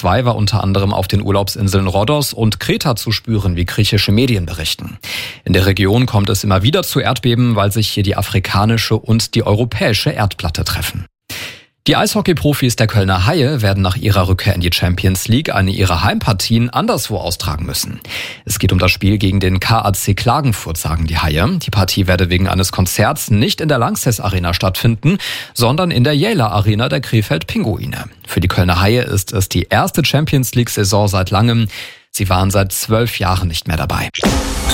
2 war unter anderem auf den Urlaubsinseln Rhodos und Kreta zu spüren, wie griechische Medien berichten. In der Region kommt es immer wieder zu Erdbeben, weil sich hier die afrikanische und die europäische Erdplatte treffen. Die Eishockey-Profis der Kölner Haie werden nach ihrer Rückkehr in die Champions League eine ihrer Heimpartien anderswo austragen müssen. Es geht um das Spiel gegen den KAC Klagenfurt, sagen die Haie. Die Partie werde wegen eines Konzerts nicht in der Lanxess Arena stattfinden, sondern in der Jäler Arena der Krefeld Pinguine. Für die Kölner Haie ist es die erste Champions League-Saison seit langem. Sie waren seit 12 Jahren nicht mehr dabei.